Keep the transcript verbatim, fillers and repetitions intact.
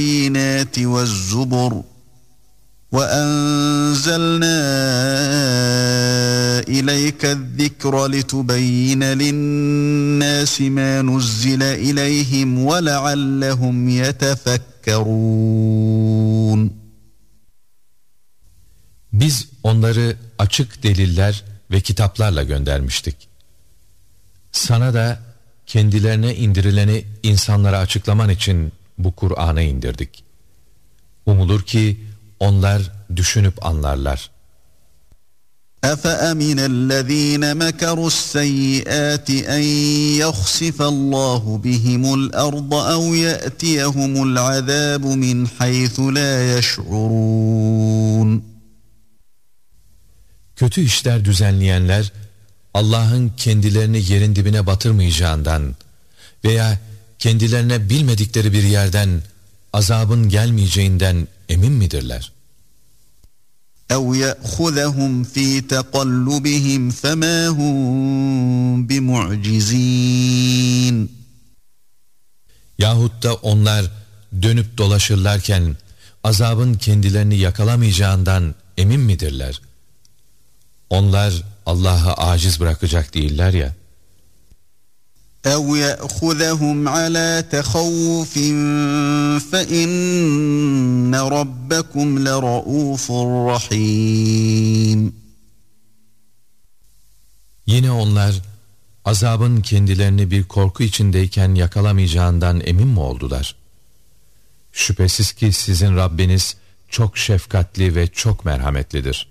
البينات والزبر وأنزلنا إليك الذكر لتبين للناس ما نزل إليهم ولعلهم يتفكرون. Biz onları açık deliller ve kitaplarla göndermiştik. Sana da kendilerine indirileni insanlara açıklaman için bu Kur'an'ı indirdik. Umulur ki onlar düşünüp anlarlar. أَفَأَمِنَ الَّذ۪ينَ مَكَرُوا السَّيِّئَاتِ اَنْ يَخْسِفَ اللّٰهُ بِهِمُ الْأَرْضَ اَوْ يَأْتِيَهُمُ الْعَذَابُ مِنْ حَيْثُ لَا يَشْعُرُونَ. Kötü işler düzenleyenler, Allah'ın kendilerini yerin dibine batırmayacağından veya kendilerine bilmedikleri bir yerden azabın gelmeyeceğinden emin midirler? اَوْ يَأْخُذَهُمْ ف۪ي تَقَلُّبِهِمْ فَمَا هُمْ بِمُعْجِز۪ينَ. Yahut da onlar dönüp dolaşırlarken azabın kendilerini yakalamayacağından emin midirler? Onlar Allah'ı aciz bırakacak değiller ya. اَوْ يَأْخُذَهُمْ عَلَى تَخَوُّفٍ فَاِنَّ رَبَّكُمْ لَرَؤُوفٌ رَحِيمٌ. Yine onlar azabın kendilerini bir korku içindeyken yakalamayacağından emin mi oldular? Şüphesiz ki sizin Rabbiniz çok şefkatli ve çok merhametlidir.